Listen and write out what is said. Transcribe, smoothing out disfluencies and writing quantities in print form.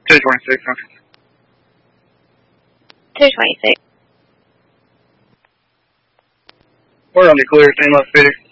226, huh? 226. We're on the clear, stainless city.